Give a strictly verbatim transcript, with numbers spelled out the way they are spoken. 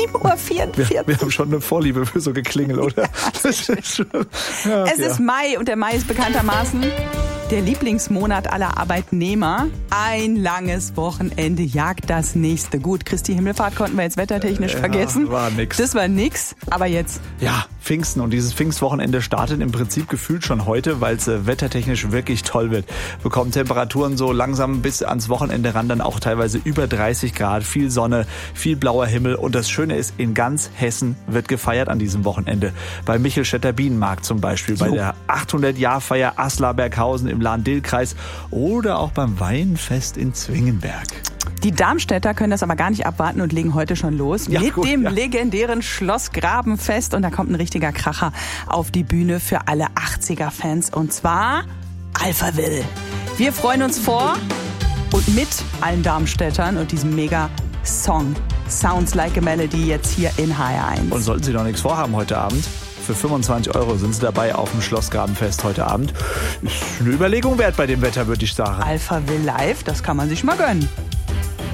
sieben Uhr vierundvierzig. Wir, wir haben schon eine Vorliebe für so Geklingel, oder? Das ist schon, ja, es ja. ist Mai und der Mai ist bekanntermaßen der Lieblingsmonat aller Arbeitnehmer. Ein langes Wochenende jagt das nächste. Gut, Christi Himmelfahrt konnten wir jetzt wettertechnisch ja, vergessen. War nix. Das war nix, aber jetzt. Ja, Pfingsten. Und dieses Pfingstwochenende startet im Prinzip gefühlt schon heute, weil es äh, wettertechnisch wirklich toll wird. Wir bekommen Temperaturen so langsam bis ans Wochenende ran, dann auch teilweise über dreißig Grad, viel Sonne, viel blauer Himmel. Und das Schöne ist, in ganz Hessen wird gefeiert an diesem Wochenende. Bei Michelstädter Bienenmarkt zum Beispiel, bei Jo. der achthundert-Jahr-Feier Aslarberghausen im Lahn-Dill-Kreis oder auch beim Weinfest in Zwingenberg. Die Darmstädter können das aber gar nicht abwarten und legen heute schon los Ja, mit gut, dem ja. legendären Schloss Grabenfest. Und da kommt ein richtiger Kracher auf die Bühne für alle achtziger-Fans. Und zwar Alphaville. Wir freuen uns vor und mit allen Darmstädtern und diesem Mega-Song Sounds Like a Melody jetzt hier in H R eins. Und sollten Sie noch nichts vorhaben heute Abend, für fünfundzwanzig Euro sind Sie dabei auf dem Schloss Grabenfest heute Abend. Ist eine Überlegung wert bei dem Wetter, würde ich sagen. Alphaville live, das kann man sich mal gönnen.